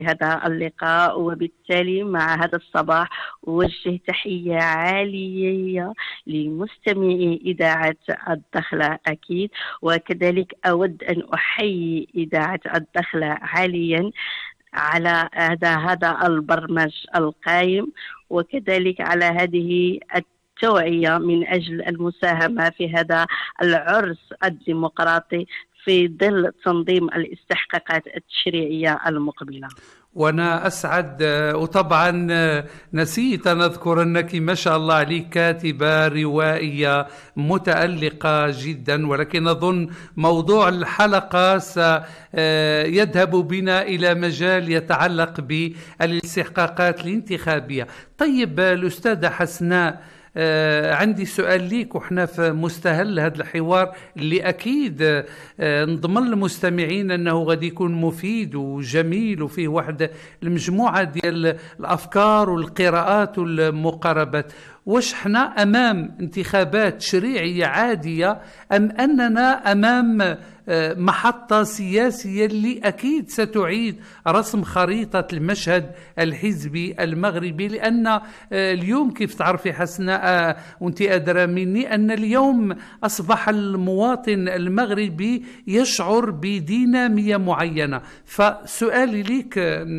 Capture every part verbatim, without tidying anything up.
هذا اللقاء. وبالتالي مع هذا الصباح أوجه تحية عالية لمستمعي إذاعة الدخلة أكيد، وكذلك أود أن أحيي إذاعة الدخلة عاليا على هذا هذا البرنامج القائم، وكذلك على هذه التوعية من أجل المساهمة في هذا العرس الديمقراطي في ظل تنظيم الاستحقاقات التشريعية المقبلة. وأنا أسعد، وطبعا نسيت أن أذكر أنك ما شاء الله عليك كاتبة روائية متألقة جدا، ولكن أظن موضوع الحلقة سيذهب بنا إلى مجال يتعلق بالاستحقاقات الانتخابية. طيب الأستاذة حسناء، آه عندي سؤال ليك، وإحنا في مستهل هذا الحوار اللي أكيد آه نضمن المستمعين أنه غادي يكون مفيد وجميل وفيه واحد المجموعة ديال الأفكار والقراءات والمقاربات. واش احنا أمام انتخابات تشريعية عادية، أم أننا أمام محطة سياسية اللي أكيد ستعيد رسم خريطة المشهد الحزبي المغربي؟ لأن اليوم كيف تعرفي حسناء وانت أدرى مني أن اليوم أصبح المواطن المغربي يشعر بدينامية معينة. فسؤالي ليك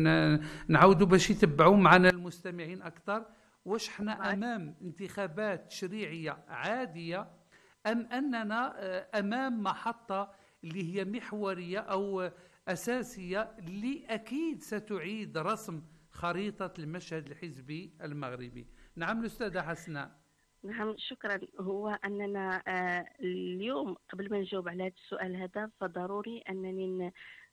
نعود باش يتبعوا معنا المستمعين أكثر، واش احنا أمام انتخابات تشريعية عادية، أم أننا أمام محطة اللي هي محورية أو أساسية اللي أكيد ستعيد رسم خريطة المشهد الحزبي المغربي؟ نعم الأستاذة حسناء. نعم شكرا. هو أننا اليوم قبل ما نجاوب على هذا السؤال هذا فضروري أنني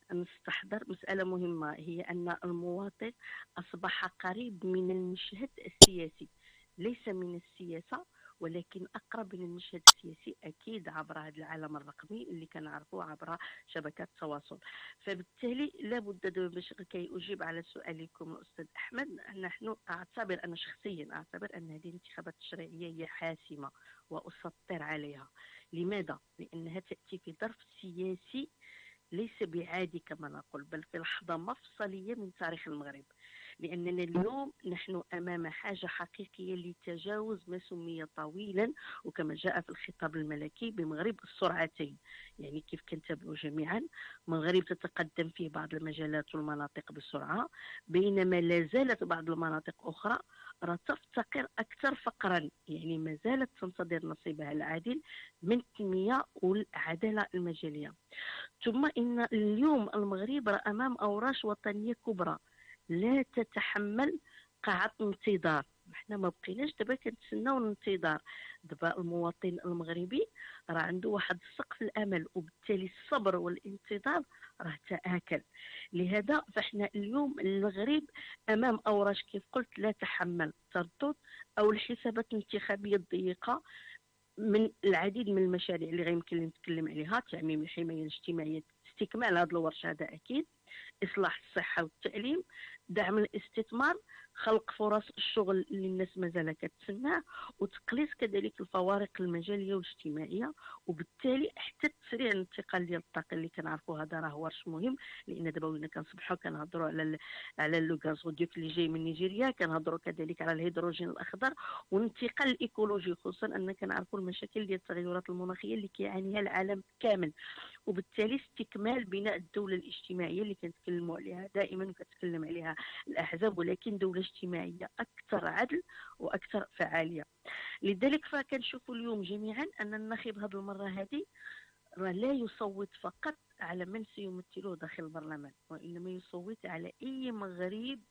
نستحضر مسألة مهمة، هي أن المواطن أصبح قريب من المشهد السياسي، ليس من السياسة ولكن أقرب من المشهد السياسي أكيد عبر هذا العالم الرقمي اللي كنعرفوه عبر شبكات التواصل. فبالتالي لابد باش كي أجيب على سؤالكم الأستاذ أحمد، نحن أعتبر أنا شخصيا أعتبر أن هذه الانتخابات التشريعية هي حاسمة وأسطر عليها. لماذا؟ لأنها تأتي في ظرف سياسي ليس بعادي كما نقول، بل في لحظة مفصلية من تاريخ المغرب، لأننا اليوم نحن أمام حاجة حقيقية لتجاوز ما سمي طويلا وكما جاء في الخطاب الملكي بمغرب السرعتين. يعني كيف كنتابعوا جميعا، المغرب تتقدم في بعض المجالات والمناطق بسرعة، بينما لا زالت بعض المناطق أخرى راه تفتقر أكثر فقرا، يعني ما زالت تنتظر نصيبها العادل من التنمية والعدالة المجالية. ثم إن اليوم المغرب راه أمام أوراش وطنية كبرى لا تتحمل قاعة انتظار. احنا ما بقيناش دابا كنتسناو الانتظار، دابا المواطن المغربي راه عنده واحد سقف الامل، وبالتالي الصبر والانتظار راه تآكل. لهذا فاحنا اليوم المغرب امام اوراش كيف قلت لا تحمل تردد او الحسابات الانتخابيه الضيقه من العديد من المشاريع اللي غيمكن نتكلم عليها: تعميم الحمايه الاجتماعيه، استكمال هذا الورش هذا اكيد، إصلاح الصحة والتعليم، دعم الاستثمار، خلق فرص الشغل اللي الناس مازال كتسناه، وتقليص كذلك الفوارق المجالية والاجتماعية. وبالتالي حتى تسريع الانتقال ديال الطاقة اللي كنعرفوا هذا راه ورش مهم، لأن دابا ولينا كنصبحوا كنهضروا على ال على اللوغازوديوك اللي جاي من نيجيريا، كنهضروا كذلك على الهيدروجين الأخضر والانتقال الإيكولوجي، خصوصا أن كنعرفوا المشاكل ديال التغيرات المناخية اللي كيعانيها العالم كامل. وبالتالي استكمال بناء الدولة الاجتماعية اللي كنتكلموا عليها دائما وكتكلم عليها الأحزاب، ولكن دولة اجتماعية أكثر عدل وأكثر فعالية. لذلك فكنشوفوا اليوم جميعا أن الناخب هذه المرة هذه لا يصوت فقط على من سيمثله داخل البرلمان، وإنما يصوت على أي مغرب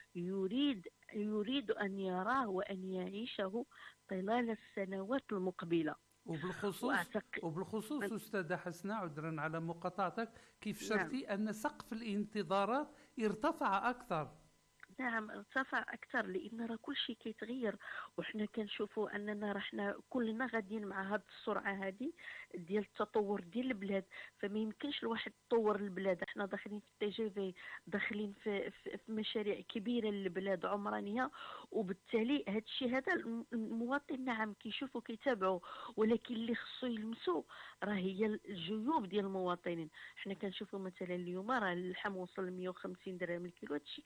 يريد يريد أن يراه وأن يعيشه طيلة السنوات المقبلة. وبالخصوص وبالخصوص أستاذة حسناء، عذرا على مقاطعتك، كيف شرتي نعم. أن سقف الانتظارات ارتفع أكثر؟ نعم ارتفع اكثر، لان راه كل شيء كيتغير، وحنا كنشوفوا اننا رحنا كلنا غاديين مع هذه السرعه هذه ديال التطور ديال البلاد. فما يمكنش الواحد يطور البلاد، احنا داخلين في التي جي في، داخلين في, في, في مشاريع كبيره للبلاد عمرانيه، وبالتالي هذا الشيء هذا الم- المواطن نعم كيشوفوا كيتابعوا، ولكن اللي خصو يلمسوا راه هي الجيوب ديال المواطنين. حنا كنشوفوا مثلا اليوم راه اللحم وصل ل مية وخمسين درهم الكيلو، هادشي